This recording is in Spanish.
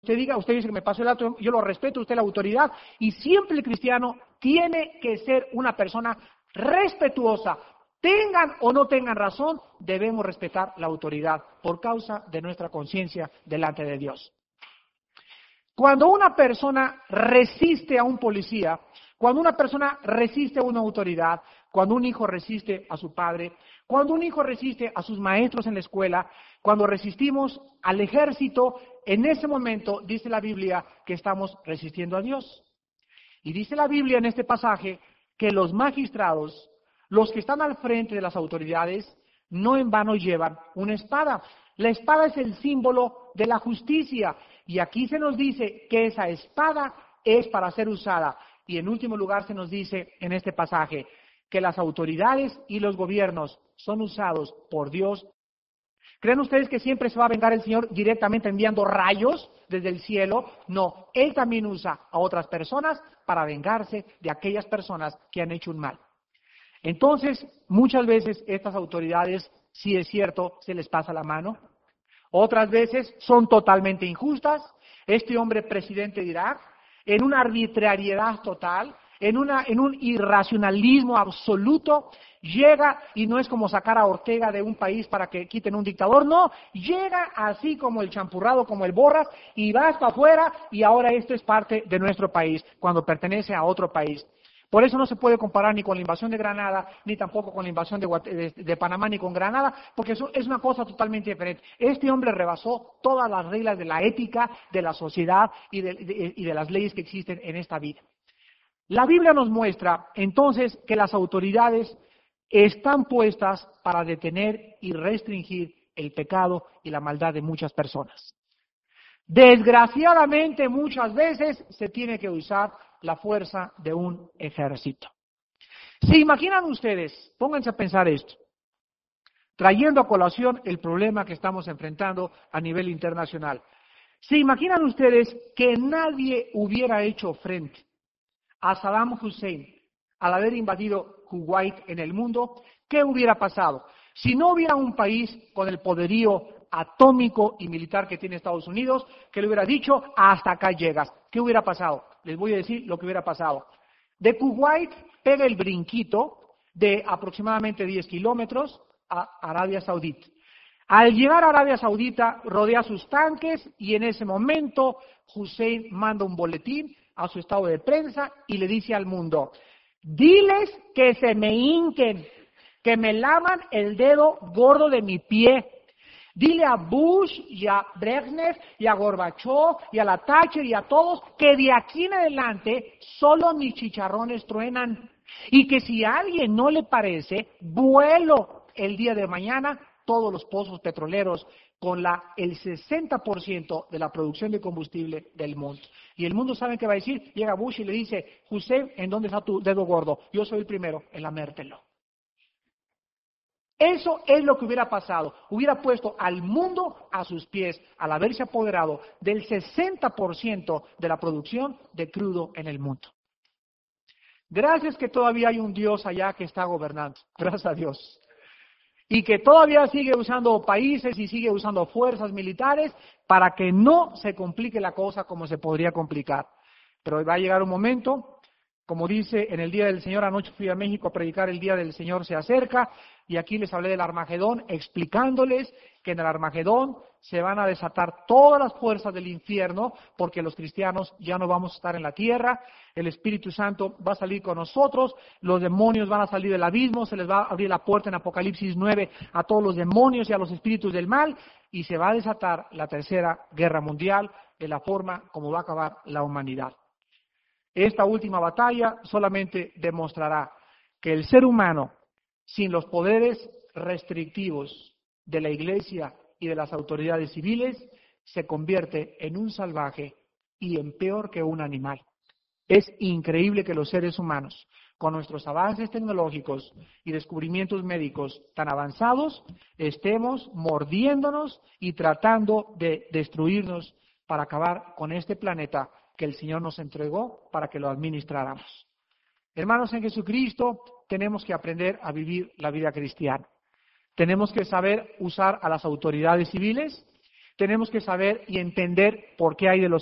usted diga, usted dice que me pasó el alto, yo lo respeto, usted la autoridad, y siempre el cristiano tiene que ser una persona respetuosa. Tengan o no tengan razón, debemos respetar la autoridad por causa de nuestra conciencia delante de Dios. Cuando una persona resiste a un policía, cuando una persona resiste a una autoridad, cuando un hijo resiste a su padre, cuando un hijo resiste a sus maestros en la escuela, cuando resistimos al ejército, en ese momento dice la Biblia que estamos resistiendo a Dios. Y dice la Biblia en este pasaje que los magistrados, los que están al frente de las autoridades, no en vano llevan una espada. La espada es el símbolo de la justicia. Y aquí se nos dice que esa espada es para ser usada. Y en último lugar se nos dice en este pasaje que las autoridades y los gobiernos son usados por Dios. ¿Creen ustedes que siempre se va a vengar el Señor directamente enviando rayos desde el cielo? No, Él también usa a otras personas para vengarse de aquellas personas que han hecho un mal. Entonces, muchas veces estas autoridades, si es cierto, se les pasa la mano. Otras veces son totalmente injustas. Este hombre presidente de Irak, en una arbitrariedad total, en un irracionalismo absoluto, llega y no es como sacar a Ortega de un país para que quiten un dictador, no, llega así como el champurrado, como el Borras, y va hasta afuera y ahora esto es parte de nuestro país, cuando pertenece a otro país. Por eso no se puede comparar ni con la invasión de Granada, ni tampoco con la invasión de Panamá, ni con Granada, porque eso es una cosa totalmente diferente. Este hombre rebasó todas las reglas de la ética, de la sociedad y de las leyes que existen en esta vida. La Biblia nos muestra entonces que las autoridades están puestas para detener y restringir el pecado y la maldad de muchas personas. Desgraciadamente, muchas veces se tiene que usar la fuerza de un ejército. ¿Se imaginan ustedes, pónganse a pensar esto, trayendo a colación el problema que estamos enfrentando a nivel internacional? ¿Se imaginan ustedes que nadie hubiera hecho frente a Saddam Hussein al haber invadido Kuwait en el mundo? ¿Qué hubiera pasado? Si no hubiera un país con el poderío atómico y militar que tiene Estados Unidos, que le hubiera dicho, hasta acá llegas. ¿Qué hubiera pasado? Les voy a decir lo que hubiera pasado. De Kuwait pega el brinquito de aproximadamente 10 kilómetros a Arabia Saudita. Al llegar a Arabia Saudita, rodea sus tanques y en ese momento Hussein manda un boletín a su estado de prensa y le dice al mundo, diles que se me hinquen, que me laman el dedo gordo de mi pie. Dile a Bush y a Brezhnev y a Gorbachev y a la Thatcher y a todos que de aquí en adelante solo mis chicharrones truenan y que si a alguien no le parece, vuelo el día de mañana todos los pozos petroleros con el 60% de la producción de combustible del mundo. Y el mundo sabe qué va a decir, llega Bush y le dice, Hussein, ¿en dónde está tu dedo gordo? Yo soy el primero en lamértelo. Eso es lo que hubiera pasado. Hubiera puesto al mundo a sus pies al haberse apoderado del 60% de la producción de crudo en el mundo. Gracias que todavía hay un Dios allá que está gobernando. Gracias a Dios. Y que todavía sigue usando países y sigue usando fuerzas militares para que no se complique la cosa como se podría complicar. Pero va a llegar un momento, como dice en el Día del Señor, anoche fui a México a predicar, el Día del Señor se acerca, y aquí les hablé del Armagedón, explicándoles que en el Armagedón se van a desatar todas las fuerzas del infierno, porque los cristianos ya no vamos a estar en la tierra, el Espíritu Santo va a salir con nosotros, los demonios van a salir del abismo, se les va a abrir la puerta en Apocalipsis 9 a todos los demonios y a los espíritus del mal, y se va a desatar la tercera guerra mundial de la forma como va a acabar la humanidad. Esta última batalla solamente demostrará que el ser humano, sin los poderes restrictivos de la Iglesia y de las autoridades civiles, se convierte en un salvaje y en peor que un animal. Es increíble que los seres humanos, con nuestros avances tecnológicos y descubrimientos médicos tan avanzados, estemos mordiéndonos y tratando de destruirnos para acabar con este planeta que el Señor nos entregó para que lo administráramos. Hermanos en Jesucristo, tenemos que aprender a vivir la vida cristiana. Tenemos que saber usar a las autoridades civiles, tenemos que saber y entender por qué hay de los